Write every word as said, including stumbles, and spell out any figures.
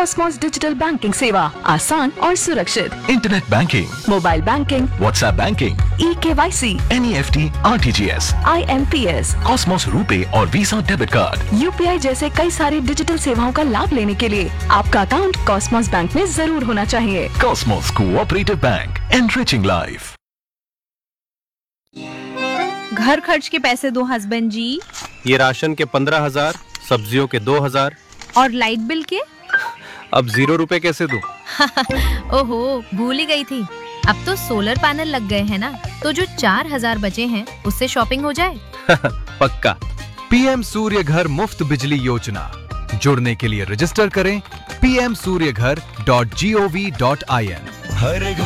Cosmos digital banking सेवा, आसान और सुरक्षित। Internet banking, mobile banking, WhatsApp banking, e KYC, N E F T, R T G S, I am P S, Cosmos RuPay और visa debit card, U P I जैसे कई सारी digital सेवाओं का लाभ लेने के लिए आपका अकाउंट कॉस्मोस बैंक में जरूर होना चाहिए। Cosmos cooperative bank, enriching life. घर खर्च के पैसे दो हस्बैंड जी। ये राशन के पंद्रह हजार, सब्जियों के दो हजार और लाइट बिल के? अब जीरो रुपए कैसे दूं? ओहो, भूल ही गई थी। अब तो सोलर पैनल लग गए हैं ना, तो जो चार हजार बचे हैं उससे शॉपिंग हो जाए। पक्का। पीएम सूर्य घर मुफ्त बिजली योजना। जुड़ने के लिए रजिस्टर करें पी एम सूर्य घर dot G O V dot I N.